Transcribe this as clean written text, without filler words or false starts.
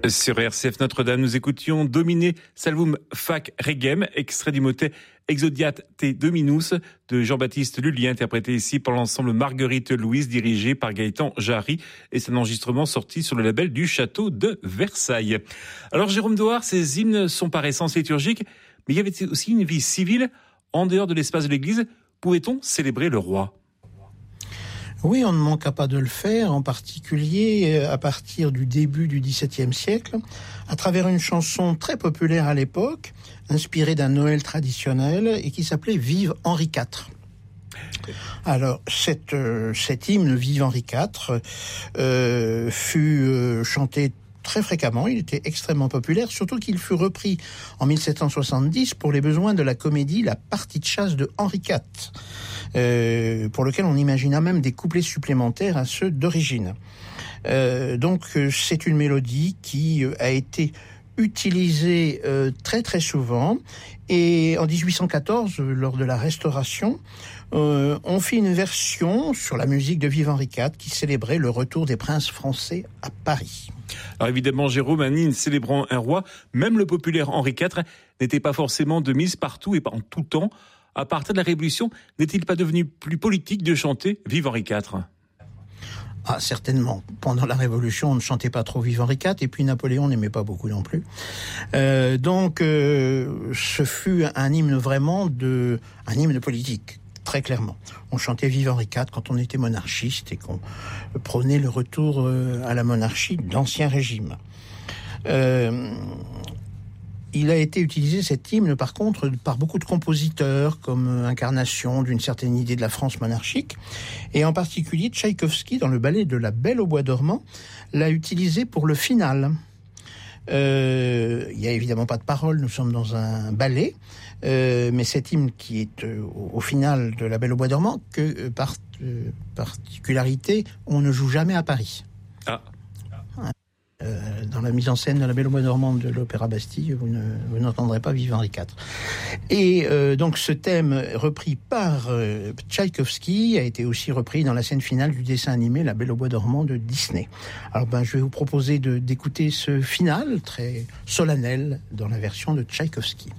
Sur RCF Notre-Dame, nous écoutions Domine Salvum Fac Regem, extrait du motet Exodiat te Dominus de Jean-Baptiste Lullier, interprété ici par l'ensemble Marguerite Louise, dirigé par Gaëtan Jarry, et c'est un enregistrement sorti sur le label du Château de Versailles. Alors Jérôme Doard, ces hymnes sont par essence liturgiques, mais il y avait aussi une vie civile en dehors de l'espace de l'église. Pouvait-on célébrer le roi ? Oui, on ne manqua pas de le faire, en particulier à partir du début du XVIIe siècle, à travers une chanson très populaire à l'époque, inspirée d'un Noël traditionnel et qui s'appelait « Vive Henri IV ». Alors, cet hymne « Vive Henri IV » fut chanté très fréquemment, il était extrêmement populaire, surtout qu'il fut repris en 1770 pour les besoins de la comédie La partie de chasse de Henri IV, pour lequel on imagina même des couplets supplémentaires à ceux d'origine. Donc c'est une mélodie qui a été utilisée très très souvent, et en 1814, lors de la Restauration, on fit une version sur la musique de Vive Henri IV qui célébrait le retour des princes français à Paris. Alors évidemment, Jérôme, un hymne célébrant un roi, même le populaire Henri IV, n'était pas forcément de mise partout et pas en tout temps. À partir de la Révolution, n'est-il pas devenu plus politique de chanter « Vive Henri IV » ? Ah, certainement. Pendant la Révolution, on ne chantait pas trop Vive Henri IV, et puis Napoléon n'aimait pas beaucoup non plus. Donc, ce fut un hymne un hymne politique, très clairement. On chantait Vive Henri IV quand on était monarchiste et qu'on prônait le retour à la monarchie d'Ancien Régime. Il a été utilisé, cet hymne, par contre, par beaucoup de compositeurs, comme incarnation d'une certaine idée de la France monarchique. Et en particulier, Tchaïkovski, dans le ballet de La Belle au bois dormant, l'a utilisé pour le final. Il n'y a évidemment pas de paroles, nous sommes dans un ballet, mais cet hymne qui est au final de La Belle au bois dormant, que par particularité, on ne joue jamais à Paris. Ah. Dans la mise en scène de La Belle au bois dormant de l'Opéra Bastille, vous n'entendrez pas Vive Henri IV. Et donc ce thème repris par Tchaïkovski a été aussi repris dans la scène finale du dessin animé La Belle au bois dormant de Disney. Alors je vais vous proposer d'écouter ce final très solennel dans la version de Tchaïkovski.